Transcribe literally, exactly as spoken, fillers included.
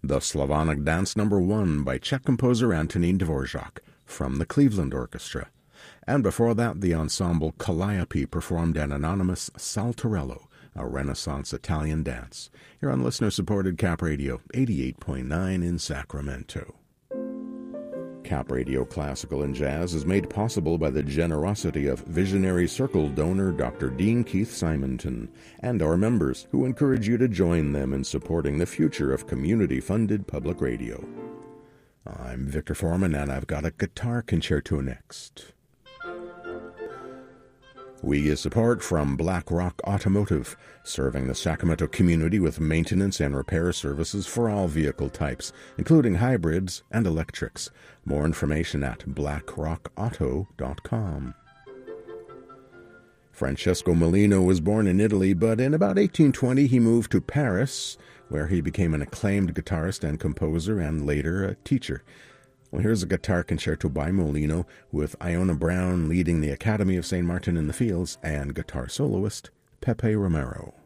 The Slavonic Dance Number One by Czech composer Antonín Dvorak from the Cleveland Orchestra. And before that, the ensemble Calliope performed an anonymous Saltarello, a Renaissance Italian dance. Here on listener-supported Cap Radio, eighty-eight point nine in Sacramento. Cap Radio Classical and Jazz is made possible by the generosity of Visionary Circle donor Doctor Dean Keith Simonton and our members, who encourage you to join them in supporting the future of community-funded public radio. I'm Victor Foreman, and I've got a guitar concerto next. We get support from Black Rock Automotive, serving the Sacramento community with maintenance and repair services for all vehicle types, including hybrids and electrics. More information at black rock auto dot com. Francesco Molino was born in Italy, but in about eighteen twenty he moved to Paris, where he became an acclaimed guitarist and composer and later a teacher. Well, here's a guitar concerto by Molino, with Iona Brown leading the Academy of Saint Martin in the Fields and guitar soloist Pepe Romero.